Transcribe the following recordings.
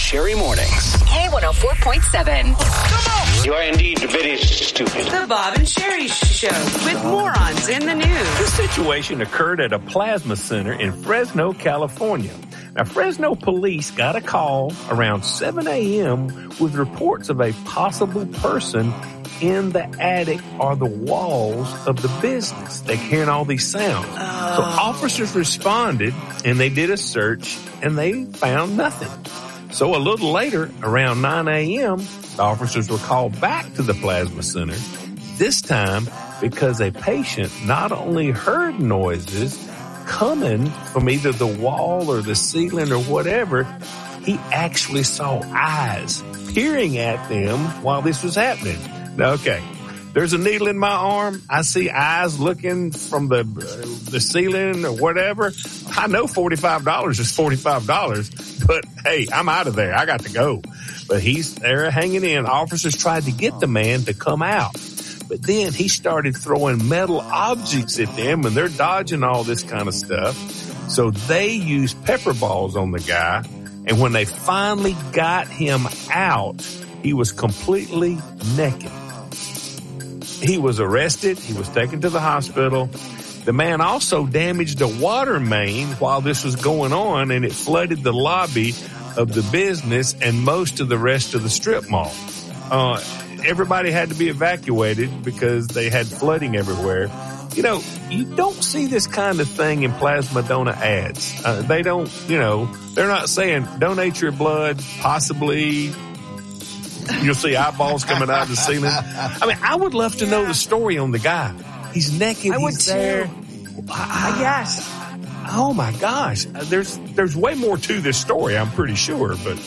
Sherry Mornings. K104.7. Come on! You are indeed very stupid. The Bob and Sherry Show with morons in the news. This situation occurred at a plasma center in Fresno, California. Now, Fresno police got a call around 7 a.m. with reports of a possible person in the attic or the walls of the business. They're hearing all these sounds. So officers responded, and they did a search, and they found nothing. So a little later, around 9 a.m., the officers were called back to the plasma center, this time because a patient not only heard noises coming from either the wall or the ceiling or whatever, he actually saw eyes peering at them while this was happening. Now, okay, there's a needle in my arm. I see eyes looking from the ceiling or whatever. I know $45 is $45, but hey, I'm out of there. I got to go. But he's there hanging in. Officers tried to get the man to come out. But then he started throwing metal objects at them, and they're dodging all this kind of stuff. So they used pepper balls on the guy. And when they finally got him out, he was completely naked. He was arrested. He was taken to the hospital. The man also damaged a water main while this was going on, and it flooded the lobby of the business and most of the rest of the strip mall. Everybody had to be evacuated because they had flooding everywhere. You know, you don't see this kind of thing in plasma donor ads. They don't, they're not saying donate your blood, possibly you'll see eyeballs coming out of the ceiling. I mean, I would love to know the story on the guy. He's naked. I would he's there. Yes. Oh my gosh. There's way more to this story, I'm pretty sure, but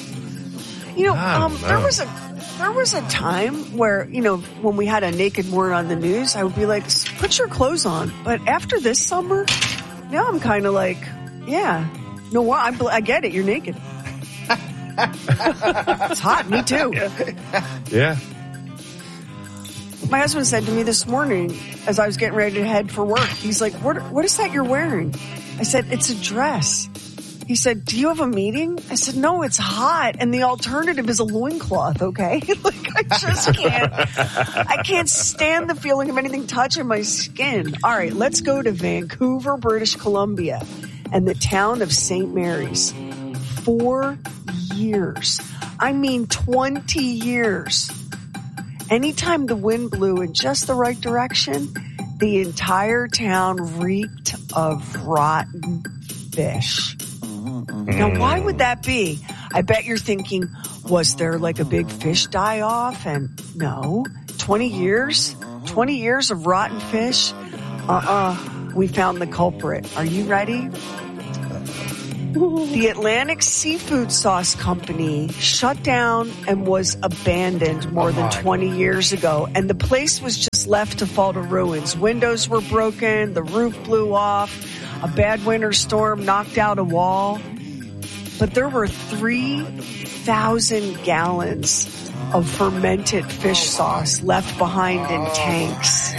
there was a time where, when we had a naked moron on the news, I would be like, put your clothes on. But after this summer, now I'm kind of like, yeah, no, what? I get it. You're naked. It's hot. Me too. Yeah. My husband said to me this morning as I was getting ready to head for work, he's like, what is that you're wearing? I said, it's a dress. He said, do you have a meeting? I said, no, it's hot. And the alternative is a loincloth, okay? I just can't. I can't stand the feeling of anything touching my skin. All right, let's go to Vancouver, British Columbia, and the town of St. Mary's. 4 years. I mean, 20 years. Anytime the wind blew in just the right direction, the entire town reeked of rotten fish. Now, why would that be? I bet you're thinking, was there like a big fish die-off? And no, 20 years? 20 years of rotten fish? We found the culprit. Are you ready? The Atlantic Seafood Sauce Company shut down and was abandoned more than 20 years ago. And the place was just left to fall to ruins. Windows were broken. The roof blew off. A bad winter storm knocked out a wall. But there were 3,000 gallons of fermented fish sauce left behind in tanks.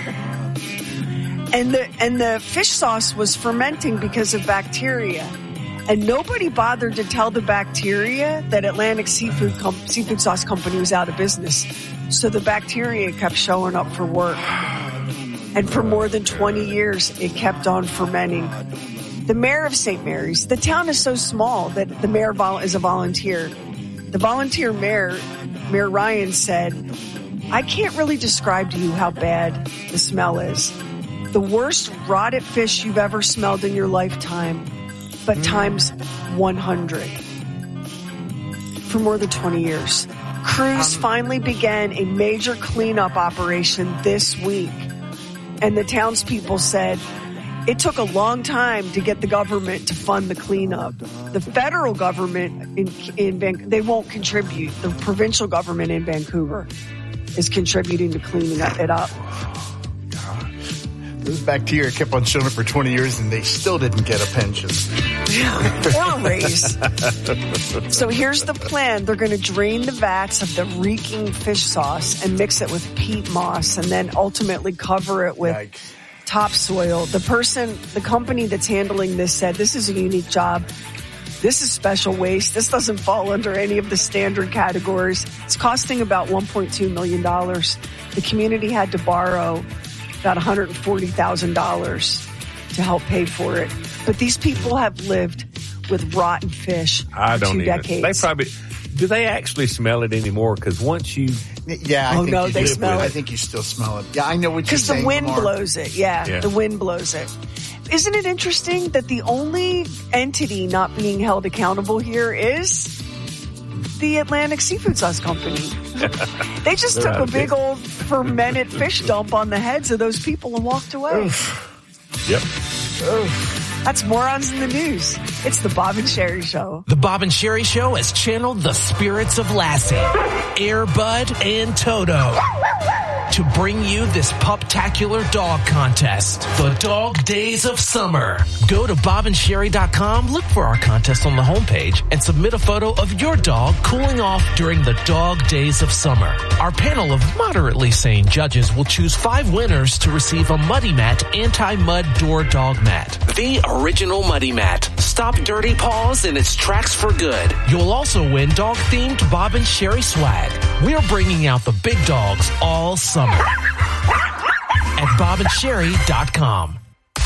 And the fish sauce was fermenting because of bacteria. And nobody bothered to tell the bacteria that Atlantic Seafood Sauce Company was out of business. So the bacteria kept showing up for work. And for more than 20 years, it kept on fermenting. The mayor of St. Mary's, the town is so small that the mayor is a volunteer. The volunteer mayor, Mayor Ryan, said, I can't really describe to you how bad the smell is. The worst rotted fish you've ever smelled in your lifetime, but times 100. For more than 20 years. Crews finally began a major cleanup operation this week. And the townspeople said, it took a long time to get the government to fund the cleanup. The federal government in Vancouver, they won't contribute. The provincial government in Vancouver is contributing to cleaning it up. Those bacteria kept on showing up for 20 years and they still didn't get a pension. Or a raise. So here's the plan. They're going to drain the vats of the reeking fish sauce and mix it with peat moss and then ultimately cover it with topsoil. The company that's handling this said this is a unique job. This is special waste. This doesn't fall under any of the standard categories. It's costing about $1.2 million. The community had to borrow about $140,000 to help pay for it. But these people have lived with rotten fish for 2 decades. They probably, do they actually smell it anymore? Because once you... Yeah, I think no, you they do. smell it. I think you still smell it. Yeah, I know what you're Because saying. the wind Lamar. blows it. Yeah, the wind blows it. Isn't it interesting that the only entity not being held accountable here is the Atlantic Seafood Sauce Company? They just took a big old fermented fish dump on the heads of those people and walked away. Yep. That's Morons in the News. It's the Bob and Sherry Show. The Bob and Sherry Show has channeled the spirits of Lassie, Air Bud, and Toto to bring you this puptacular dog contest, the Dog Days of Summer. Go to bobandsherry.com, look for our contest on the homepage, and submit a photo of your dog cooling off during the Dog Days of Summer. Our panel of moderately sane judges will choose 5 winners to receive a Muddy Mat anti-mud door dog mat. The original Muddy Mat. Stop dirty paws in its tracks for good. You'll also win dog-themed Bob and Sherry swag. We're bringing out the big dogs all summer at bobandsherry.com.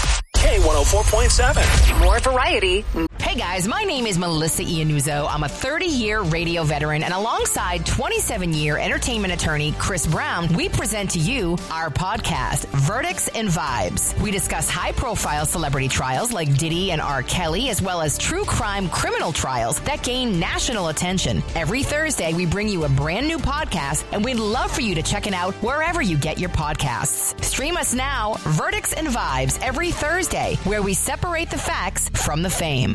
K104.7. More variety. Hey guys, my name is Melissa Iannuzzo. I'm a 30-year radio veteran, and alongside 27-year entertainment attorney Chris Brown, we present to you our podcast, Verdicts and Vibes. We discuss high-profile celebrity trials like Diddy and R. Kelly, as well as true crime criminal trials that gain national attention. Every Thursday, we bring you a brand new podcast, and we'd love for you to check it out wherever you get your podcasts. Stream us now, Verdicts and Vibes, every Thursday, where we separate the facts from the fame.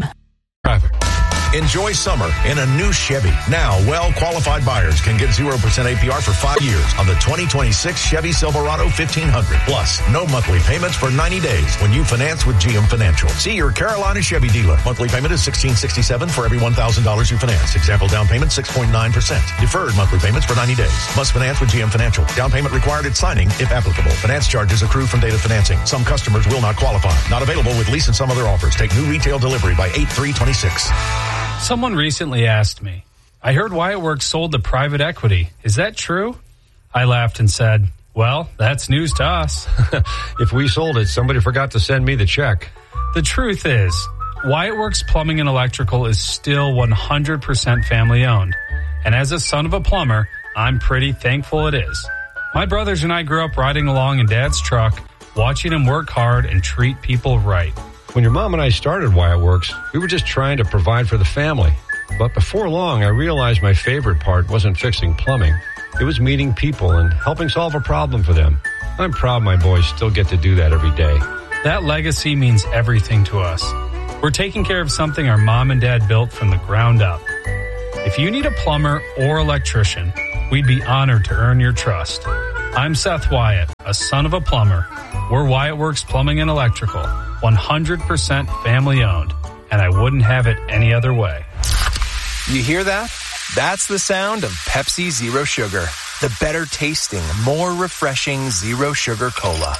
Enjoy summer in a new Chevy. Now, well-qualified buyers can get 0% APR for 5 years on the 2026 Chevy Silverado 1500. Plus, no monthly payments for 90 days when you finance with GM Financial. See your Carolina Chevy dealer. Monthly payment is $1,667 for every $1,000 you finance. Example down payment 6.9%. Deferred monthly payments for 90 days. Must finance with GM Financial. Down payment required at signing if applicable. Finance charges accrue from date of financing. Some customers will not qualify. Not available with lease and some other offers. Take new retail delivery by 8/3/26. Someone recently asked me, I heard Wyatt Works sold to private equity. Is that true? I laughed and said, well, that's news to us. If we sold it, somebody forgot to send me the check. The truth is, Wyatt Works Plumbing and Electrical is still 100% family owned. And as a son of a plumber, I'm pretty thankful it is. My brothers and I grew up riding along in Dad's truck, watching him work hard and treat people right. When your mom and I started Wyatt Works, we were just trying to provide for the family. But before long, I realized my favorite part wasn't fixing plumbing. It was meeting people and helping solve a problem for them. I'm proud my boys still get to do that every day. That legacy means everything to us. We're taking care of something our mom and dad built from the ground up. If you need a plumber or electrician, we'd be honored to earn your trust. I'm Seth Wyatt, a son of a plumber. We're Wyatt Works Plumbing and Electrical, 100% family owned, and I wouldn't have it any other way. You hear that? That's the sound of Pepsi Zero Sugar, the better tasting, more refreshing zero sugar cola.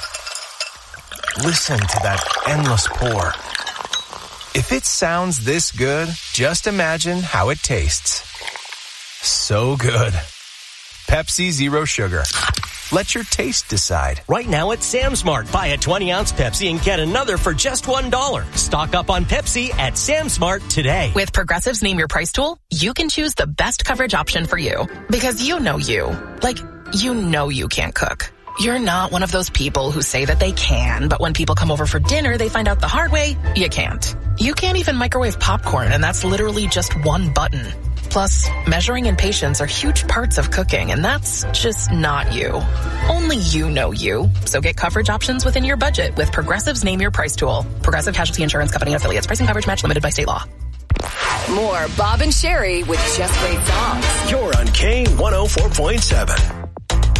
Listen to that endless pour. If it sounds this good, just imagine how it tastes. So good. Pepsi Zero Sugar. Let your taste decide. Right now at Sam's Mart, buy a 20-ounce Pepsi and get another for just $1. Stock up on Pepsi at Sam's Mart today. With Progressive's Name Your Price tool, you can choose the best coverage option for you. Because you know you. Like, you know you can't cook. You're not one of those people who say that they can, but when people come over for dinner, they find out the hard way, you can't. You can't even microwave popcorn, and that's literally just one button. Plus, measuring and patience are huge parts of cooking, and that's just not you. Only you know you. So get coverage options within your budget with Progressive's Name Your Price tool. Progressive Casualty Insurance Company and Affiliates. Pricing coverage match limited by state law. More Bob and Sherry with Just Great Songs. You're on K104.7.